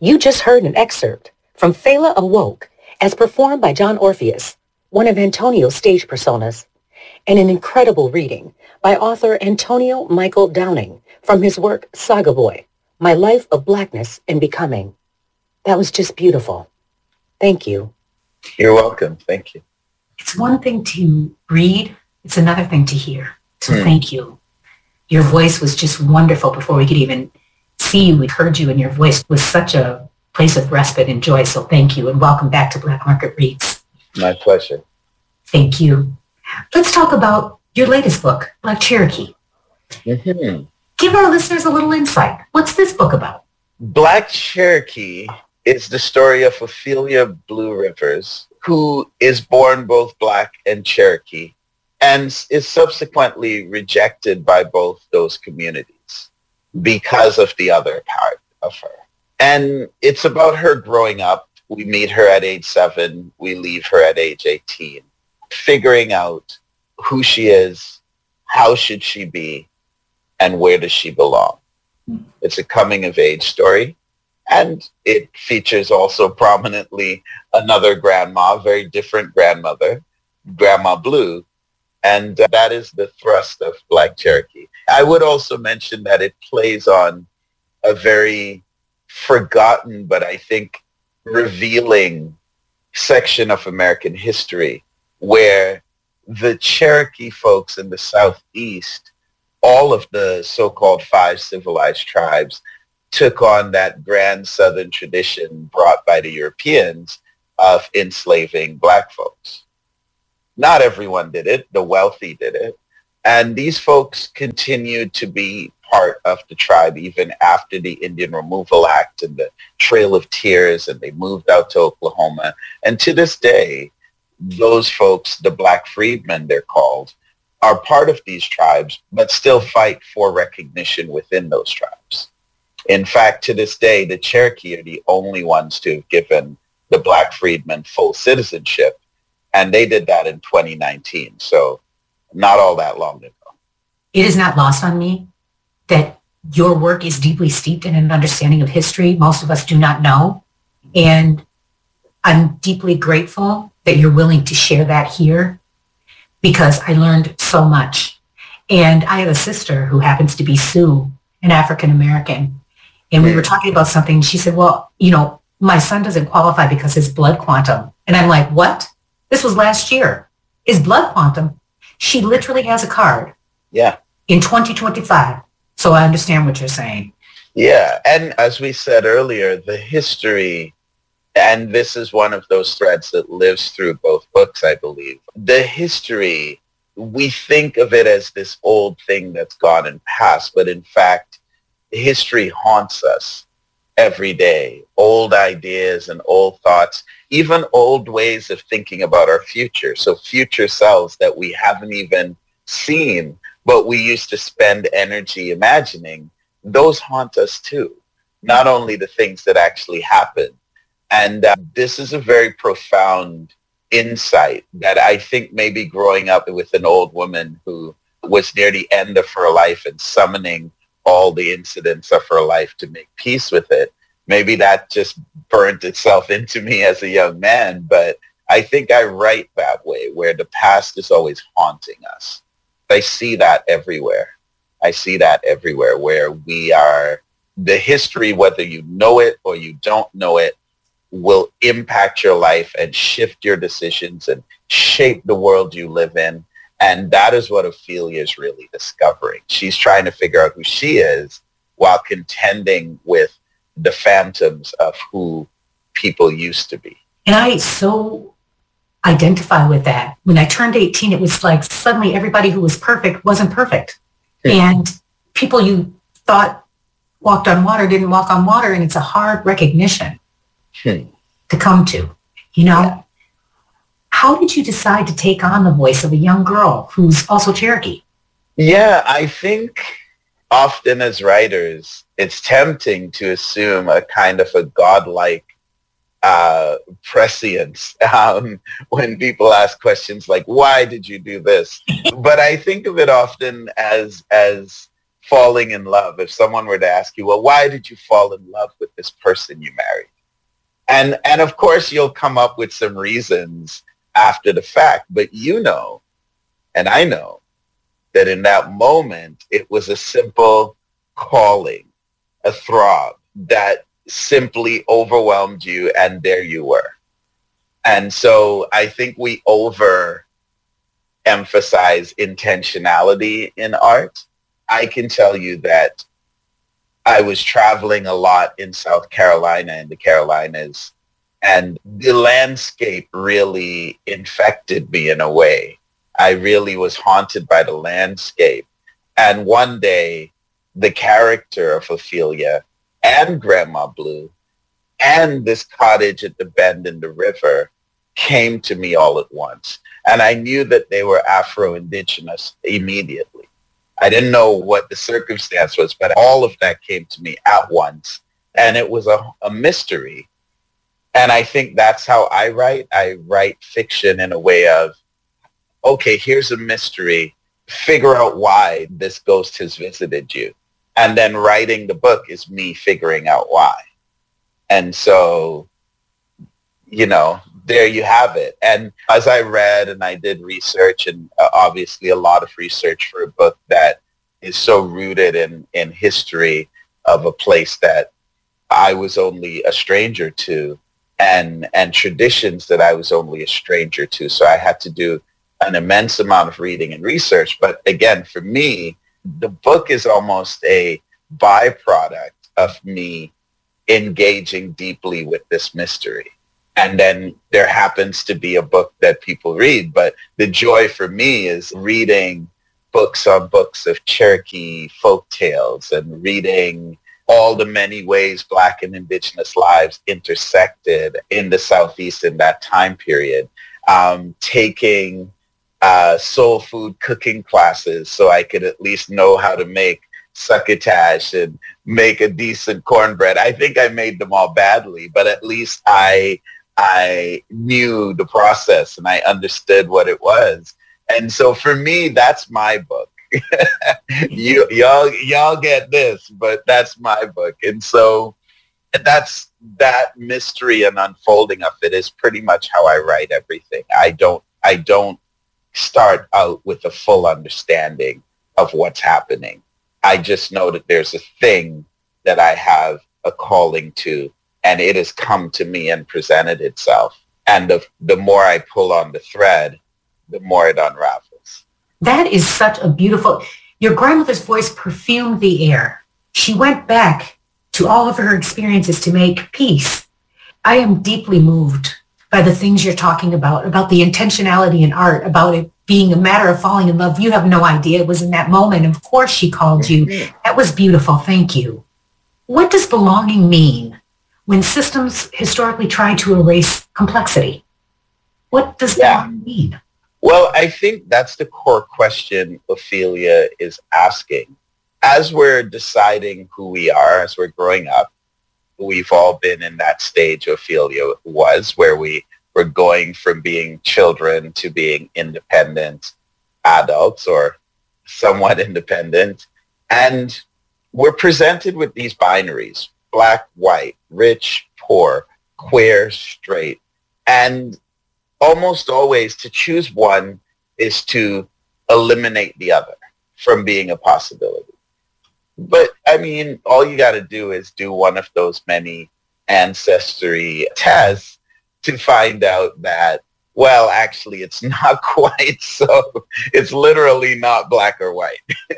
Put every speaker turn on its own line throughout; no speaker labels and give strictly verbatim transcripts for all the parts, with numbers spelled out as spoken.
You just heard an excerpt from Fela Awoke as performed by John Orpheus, one of Antonio's stage personas, and an incredible reading by author Antonio Michael Downing from his work Saga Boy, My Life of Blackness and Becoming. That was just beautiful. Thank you.
You're welcome. Thank you.
It's one thing to read. It's another thing to hear. So
Hmm.
thank you. Your voice was just wonderful before we could even see you. We heard you, and your voice was such a place of respite and joy. So thank you, and welcome back to Black Market Reads.
My pleasure.
Thank you. Let's talk about your latest book, Black Cherokee.
Mm-hmm.
Give our listeners a little insight. What's this book about?
Black Cherokee is the story of Ophelia Blue Rivers, who is born both Black and Cherokee, and is subsequently rejected by both those communities because of the other part of her. And it's about her growing up. We meet her at age seven. We leave her at age eighteen, figuring out who she is, how should she be, and where does she belong. It's a coming-of-age story, and it features also prominently another grandma, very different grandmother, Grandma Blue, and uh, that is the thrust of Black Cherokee. I would also mention that it plays on a very forgotten, but I think revealing section of American history where the Cherokee folks in the Southeast, all of the so-called five civilized tribes, took on that grand Southern tradition brought by the Europeans of enslaving Black folks. Not everyone did it. The wealthy did it. And these folks continued to be part of the tribe even after the Indian Removal Act and the Trail of Tears, and they moved out to Oklahoma. And to this day, those folks, the Black freedmen they're called, are part of these tribes, but still fight for recognition within those tribes. In fact, to this day, the Cherokee are the only ones to have given the Black freedmen full citizenship, and they did that in twenty nineteen, so not all that long ago.
It is not lost on me that your work is deeply steeped in an understanding of history most of us do not know, and I'm deeply grateful that you're willing to share that here, because I learned so much. And I have a sister who happens to be Sioux, an African-American, and we were talking about something. She said, well, you know, my son doesn't qualify because his blood quantum. And I'm like, what? This was last year. His blood quantum. She literally has a card.
Yeah.
In twenty twenty-five. So I understand what you're saying.
Yeah. And as we said earlier, the history, and this is one of those threads that lives through both books, I believe. The history, we think of it as this old thing that's gone and passed, but in fact, history haunts us every day. Old ideas and old thoughts, even old ways of thinking about our future. So future selves that we haven't even seen, but we used to spend energy imagining, those haunt us too. Not only the things that actually happen. And uh, this is a very profound insight that I think maybe growing up with an old woman who was near the end of her life and summoning all the incidents of her life to make peace with it, maybe that just burnt itself into me as a young man. But I think I write that way, where the past is always haunting us. I see that everywhere. I see that everywhere, where we are, the history, whether you know it or you don't know it, will impact your life and shift your decisions and shape the world you live in. And that is what Ophelia is really discovering. She's trying to figure out who she is while contending with the phantoms of who people used to be.
And I so identify with that. When I turned eighteen, it was like suddenly everybody who was perfect wasn't perfect. And people you thought walked on water didn't walk on water, and it's a hard recognition
Hmm.
to come to, you know?
Yeah.
How did you decide to take on the voice of a young girl who's also Cherokee?
Yeah, I think often as writers, it's tempting to assume a kind of a godlike uh, prescience um, when people ask questions like, why did you do this? But I think of it often as as falling in love. If someone were to ask you, well, why did you fall in love with this person you married? And, and of course, you'll come up with some reasons after the fact, but you know, and I know, that in that moment, it was a simple calling, a throb that simply overwhelmed you, and there you were. And so I think we overemphasize intentionality in art. I can tell you that I was traveling a lot in South Carolina and the Carolinas, and the landscape really infected me in a way. I really was haunted by the landscape. And one day, the character of Ophelia and Grandma Blue and this cottage at the bend in the river came to me all at once. And I knew that they were Afro-Indigenous immediately. I didn't know what the circumstance was, but all of that came to me at once. And it was a, a mystery. And I think that's how I write. I write fiction in a way of, okay, here's a mystery. Figure out why this ghost has visited you. And then writing the book is me figuring out why. And so, you know, there you have it. And as I read and I did research, and uh, obviously a lot of research for a book that is so rooted in, in history of a place that I was only a stranger to, and and traditions that I was only a stranger to. So I had to do an immense amount of reading and research. But again, for me, the book is almost a byproduct of me engaging deeply with this mystery. And then there happens to be a book that people read. But the joy for me is reading books on books of Cherokee folk tales and reading all the many ways Black and Indigenous lives intersected in the Southeast in that time period. Um, taking uh, soul food cooking classes so I could at least know how to make succotash and make a decent cornbread. I think I made them all badly, but at least I I knew the process and I understood what it was. And so for me, that's my book. you y'all y'all get this, but that's my book. And so that's that mystery and unfolding of it is pretty much how I write everything. I don't I don't start out with a full understanding of what's happening. I just know that there's a thing that I have a calling to, and it has come to me and presented itself. And the, the more I pull on the thread, the more it unravels.
That is such a beautiful, your grandmother's voice perfumed the air. She went back to all of her experiences to make peace. I am deeply moved by the things you're talking about, about the intentionality in art, about it being a matter of falling in love. You have no idea. It was in that moment. Of course she called you. That was beautiful. Thank you. What does belonging mean when systems historically try to erase complexity? What does
yeah.
belonging mean?
Well, I think that's the core question Ophelia is asking. As we're deciding who we are, as we're growing up, we've all been in that stage Ophelia was, where we were going from being children to being independent adults or somewhat independent. And we're presented with these binaries, black, white, rich, poor, queer, straight. And almost always to choose one is to eliminate the other from being a possibility. But, I mean, all you got to do is do one of those many ancestry tests to find out that, well, actually, it's not quite so. It's literally not black or white.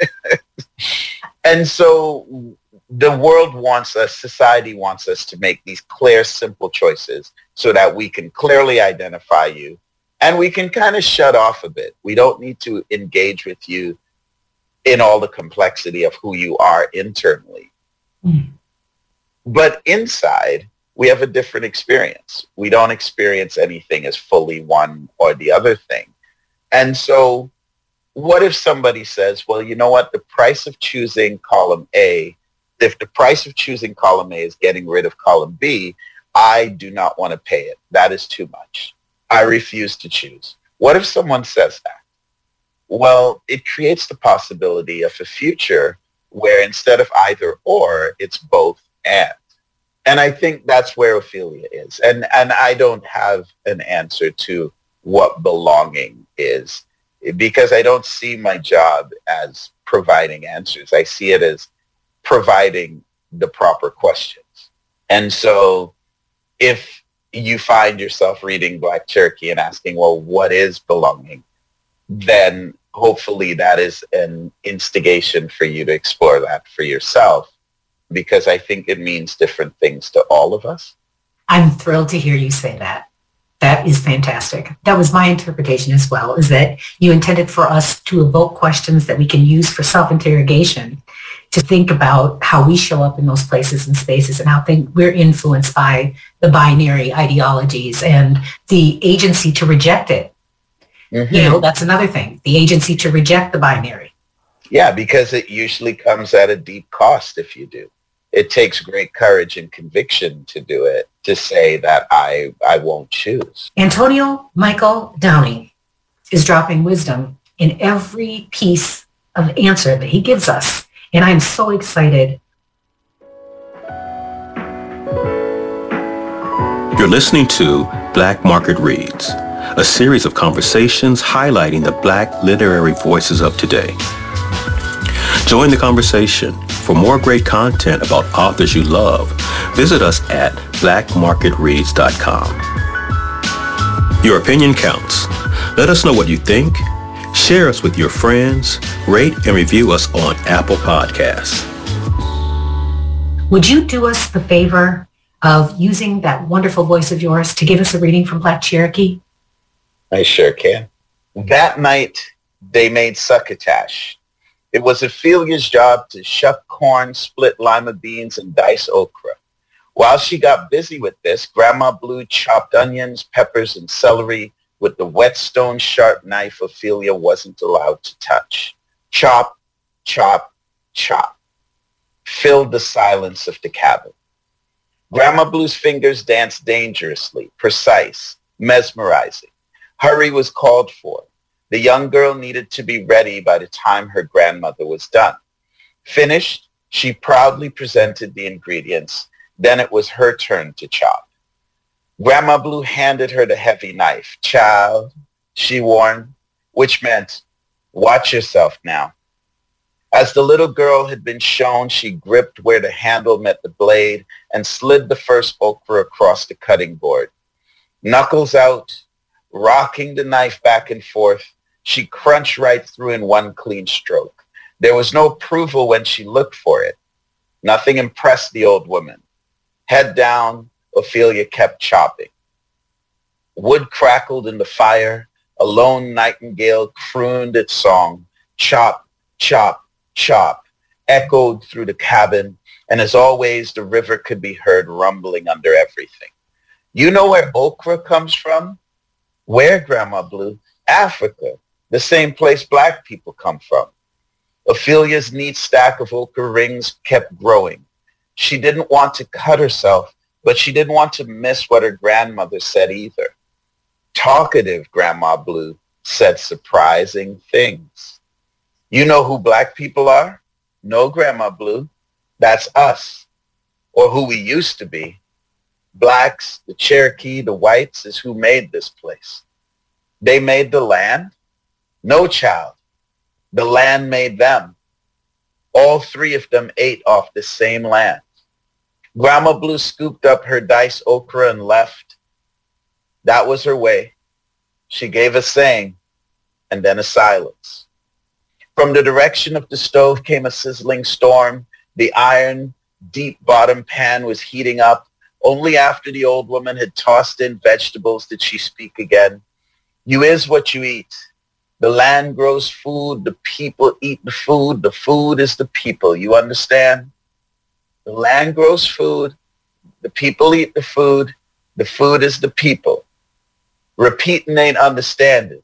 And so the world wants us, society wants us to make these clear, simple choices so that we can clearly identify you and we can kind of shut off a bit. We don't need to engage with you in all the complexity of who you are internally. Mm. But inside, we have a different experience. We don't experience anything as fully one or the other thing. And so what if somebody says, well, you know what, the price of choosing column A, if the price of choosing column A is getting rid of column B, I do not want to pay it. That is too much. I refuse to choose. What if someone says that? Well, it creates the possibility of a future where instead of either or, it's both and. And I think that's where Ophelia is. And and I don't have an answer to what belonging is, because I don't see my job as providing answers. I see it as providing the proper questions. And so if you find yourself reading Black Cherokee and asking, well, what is belonging? Then hopefully that is an instigation for you to explore that for yourself, because I think it means different things to all of us.
I'm thrilled to hear you say that. That is fantastic. That was my interpretation as well, is that you intended for us to evoke questions that we can use for self-interrogation, to think about how we show up in those places and spaces and how think we're influenced by the binary ideologies and the agency to reject it. Mm-hmm. You know, that's another thing, the agency to reject the binary.
Yeah, because it usually comes at a deep cost if you do. It takes great courage and conviction to do it, to say that I, I won't choose.
Antonio Michael Downing is dropping wisdom in every piece of answer that he gives us. And I'm so excited.
You're listening to Black Market Reads, a series of conversations highlighting the Black literary voices of today. Join the conversation. For more great content about authors you love, visit us at black market reads dot com. Your opinion counts. Let us know what you think. Share us with your friends. Rate and review us on Apple Podcasts.
Would you do us the favor of using that wonderful voice of yours to give us a reading from Black Cherokee?
I sure can. That night, they made succotash. It was Ophelia's job to shuck corn, split lima beans, and dice okra. While she got busy with this, Grandma Blue chopped onions, peppers, and celery with the whetstone sharp knife Ophelia wasn't allowed to touch. Chop, chop, chop filled the silence of the cabin. Grandma Blue's fingers danced dangerously, precise, mesmerizing. Hurry was called for. The young girl needed to be ready by the time her grandmother was done. Finished, she proudly presented the ingredients. Then it was her turn to chop. Grandma Blue handed her the heavy knife. Child, she warned, which meant, watch yourself now. As the little girl had been shown, she gripped where the handle met the blade and slid the first okra across the cutting board. Knuckles out, rocking the knife back and forth, she crunched right through in one clean stroke. There was no approval when she looked for it. Nothing impressed the old woman. Head down, Ophelia kept chopping. Wood crackled in the fire. A lone nightingale crooned its song. Chop, chop, chop, echoed through the cabin. And as always, the river could be heard rumbling under everything. You know where okra comes from? Where, Grandma Blue? Africa. The same place Black people come from. Ophelia's neat stack of okra rings kept growing. She didn't want to cut herself, but she didn't want to miss what her grandmother said either. Talkative Grandma Blue said surprising things. You know who Black people are? No, Grandma Blue. That's us, or who we used to be. Blacks, the Cherokee, the whites is who made this place. They made the land? No, child. The land made them. All three of them ate off the same land. Grandma Blue scooped up her dice okra and left. That was her way. She gave a saying and then a silence. From the direction of the stove came a sizzling storm. The iron, deep-bottom pan was heating up. Only after the old woman had tossed in vegetables did she speak again. You is what you eat. The land grows food. The people eat the food. The food is the people. You understand? The land grows food. The people eat the food. The food is the people. Repeating ain't understanding.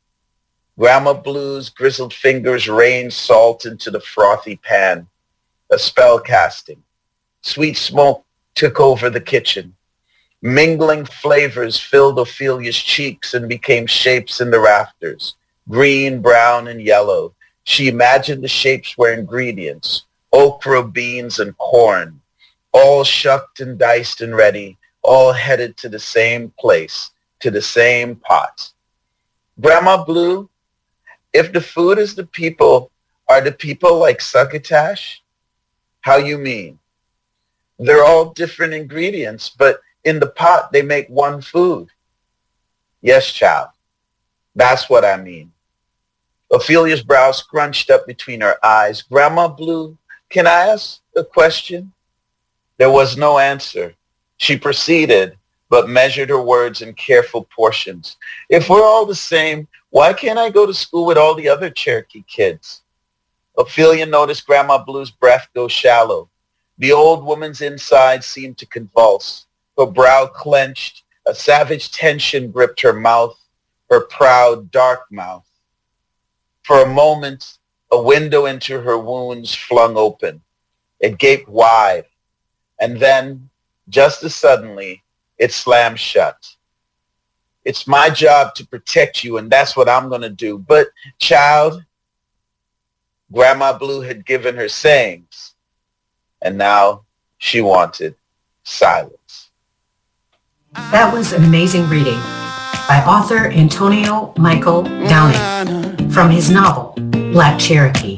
Grandma Blue's grizzled fingers rained salt into the frothy pan. A spell casting. Sweet smoke took over the kitchen. Mingling flavors filled Ophelia's cheeks and became shapes in the rafters. Green, brown, and yellow. She imagined the shapes were ingredients. okra, beans, and corn, all shucked and diced and ready, all headed to the same place, to the same pot. Grandma Blue, if the food is the people, are the people like succotash? How you mean? They're all different ingredients, but in the pot they make one food. Yes, child. That's what I mean. Ophelia's brow scrunched up between her eyes. Grandma Blue, can I ask a question? There was no answer. She proceeded, but measured her words in careful portions. If we're all the same, why can't I go to school with all the other Cherokee kids? Ophelia noticed Grandma Blue's breath go shallow. The old woman's inside seemed to convulse. Her brow clenched. A savage tension gripped her mouth, her proud, dark mouth. For a moment, a window into her wounds flung open. It gaped wide, and then, just as suddenly, it slammed shut. It's my job to protect you, and that's what I'm going to do. But, child, Grandma Blue had given her sayings, and now she wanted silence.
That was an amazing reading by author Antonio Michael Downing from his novel, Black Cherokee.